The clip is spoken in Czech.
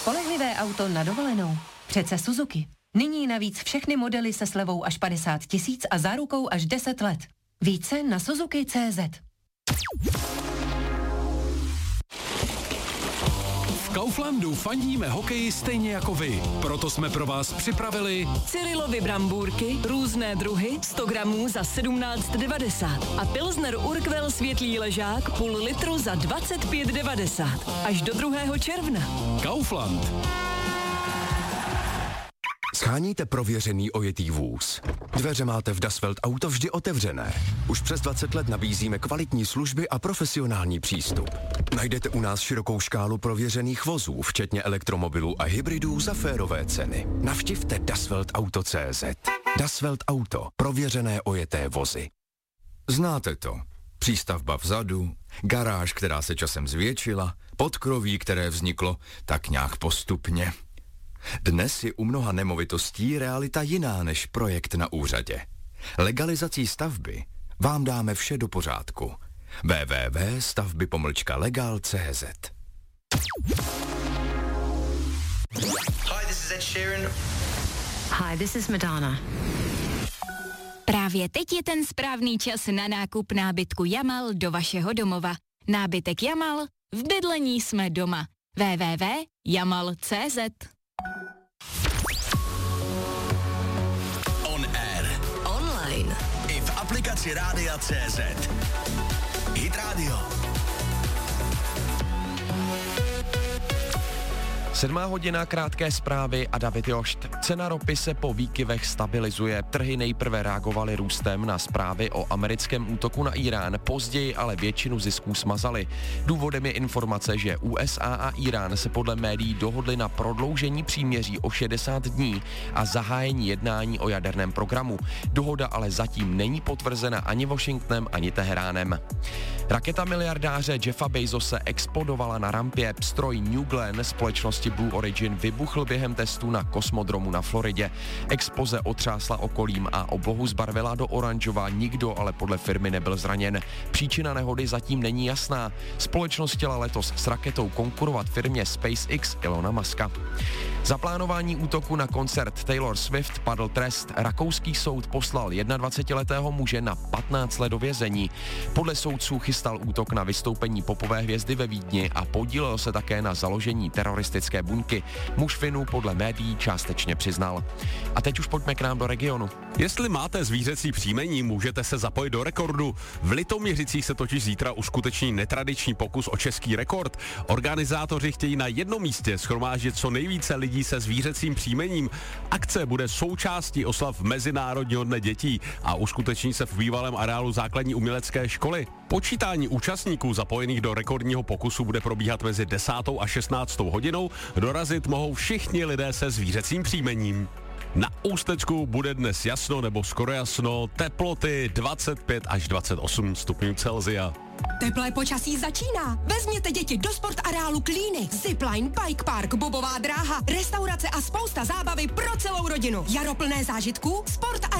Spolehlivé auto na dovolenou. Přece Suzuki. Nyní navíc všechny modely se slevou až 50 000 a zárukou až 10 let. Více na Suzuki.cz. V Kauflandu fandíme hokeji stejně jako vy. Proto jsme pro vás připravili Cyrilovy brambůrky, různé druhy, 100 gramů za 17,90 a Pilsner Urquell světlý ležák půl litru za 25,90 až do 2. června. Kaufland. Sháníte prověřený ojetý vůz. Dveře máte v Das Welt Auto vždy otevřené. Už přes 20 let nabízíme kvalitní služby a profesionální přístup. Najdete u nás širokou škálu prověřených vozů, včetně elektromobilů a hybridů za férové ceny. Navštivte dasweltauto.cz. Das Welt Auto. Prověřené ojeté vozy. Znáte to. Přístavba vzadu, garáž, která se časem zvětšila, podkroví, které vzniklo tak nějak postupně. Dnes je u mnoha nemovitostí realita jiná než projekt na úřadě. Legalizací stavby vám dáme vše do pořádku. www.stavby-legal.cz. Hi, this is Ed Sheeran. Hi, this is Madonna. Právě teď je ten správný čas na nákup nábytku Jamal do vašeho domova. Nábytek Jamal, v bydlení jsme doma. www.jamal.cz. On air. Online. I v aplikaci Rádia CZ. Hit Radio. 7 hodina, krátké zprávy a David Jošt. Cena ropy se po výkyvech stabilizuje. Trhy nejprve reagovaly růstem na zprávy o americkém útoku na Irán, později ale většinu zisků smazaly. Důvodem je informace, že USA a Irán se podle médií dohodli na prodloužení příměří o 60 dní a zahájení jednání o jaderném programu. Dohoda ale zatím není potvrzena ani Washingtonem, ani Teheránem. Raketa miliardáře Jeffa Bezose explodovala na rampě. Stroj New Glenn společnosti Blue Origin vybuchl během testů na kosmodromu na Floridě. Exploze otřásla okolím a oblohu zbarvila do oranžova, nikdo ale podle firmy nebyl zraněn. Příčina nehody zatím není jasná. Společnost chtěla letos s raketou konkurovat firmě SpaceX Elona Muska. Za plánování útoku na koncert Taylor Swift padl trest. Rakouský soud poslal 21letého muže na 15 let do vězení. Podle soudců chystal útok na vystoupení popové hvězdy ve Vídni a podílel se také na založení teroristické buňky. Muž vinu podle médií částečně přiznal. A teď už pojďme k nám do regionu. Jestli máte zvířecí příjmení, můžete se zapojit do rekordu. V Litoměřicích se totiž zítra uskuteční netradiční pokus o český rekord. Organizátoři chtějí na jednom místě shromáždit co nejvíce lidí se zvířecím příjmením. Akce bude součástí oslav Mezinárodního dne dětí a uskuteční se v bývalém areálu základní umělecké školy. Počítání účastníků zapojených do rekordního pokusu bude probíhat mezi 10. a 16. hodinou. Dorazit mohou všichni lidé se zvířecím příjmením. Na Ústecku bude dnes jasno nebo skoro jasno, teploty 25 až 28 stupňů Celsia. Teplé počasí začíná. Vezměte děti do sportareálu Klíny. Zipline, bike park, bobová dráha, restaurace a spousta zábavy pro celou rodinu. Jaro plné zážitků, sport